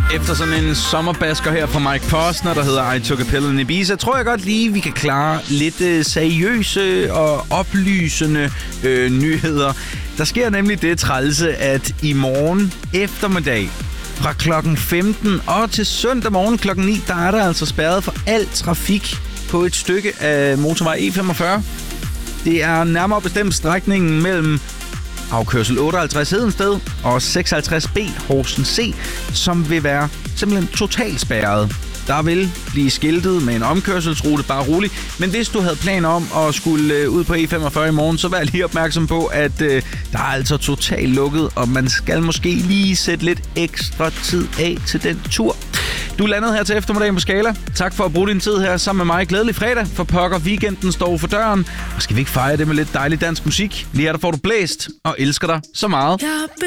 Efter sådan en sommerbasker her fra Mike Posner, der hedder I Took a Pill in Ibiza, tror jeg godt lige, vi kan klare lidt seriøse og oplysende nyheder. Der sker nemlig det trælse, at i morgen eftermiddag fra klokken 15 og til søndag morgen klokken 9, der er der altså spærret for al trafik på et stykke af motorvej E45. Det er nærmere bestemt strækningen mellem afkørsel 58 Hedensted og 56B Horsens C, som vil være simpelthen totalt spærret. Der vil blive skiltet med en omkørselsrute, bare rolig. Men hvis du havde planer om at skulle ud på E45 i morgen, så vær lige opmærksom på, at der er altså totalt lukket, og man skal måske lige sætte lidt ekstra tid af til den tur. Du er landet her til eftermiddagen på Skala. Tak for at bruge din tid her sammen med mig. Glædelig fredag, for pokker, weekenden står for døren. Og skal vi ikke fejre det med lidt dejlig dansk musik? Lige her der får du blæst og elsker dig så meget.